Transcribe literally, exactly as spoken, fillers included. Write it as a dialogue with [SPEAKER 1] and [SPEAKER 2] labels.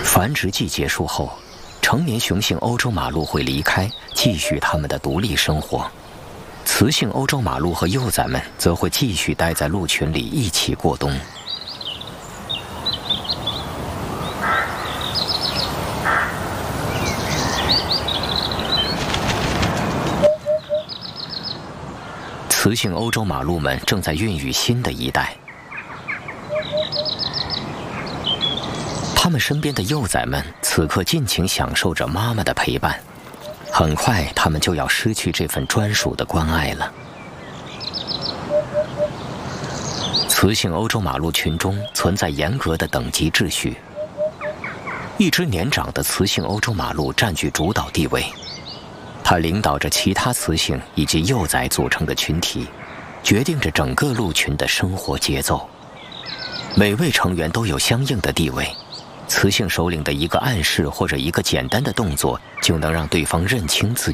[SPEAKER 1] 繁殖季结束后，成年雄性欧洲马鹿会离开，继续它们的独立生活。雌性欧洲马鹿和幼崽们则会继续待在鹿群里一起过冬。雌性欧洲马鹿们正在孕育新的一代。它们身边的幼崽们此刻尽情享受着妈妈的陪伴，很快它们就要失去这份专属的关爱了。雌性欧洲马鹿群中存在严格的等级秩序，一只年长的雌性欧洲马鹿占据主导地位，它领导着其他雌性以及幼崽组成的群体，决定着整个鹿群的生活节奏。每位成员都有相应的地位。雌性首领的一个暗示或者一个简单的动作，就能让对方认清自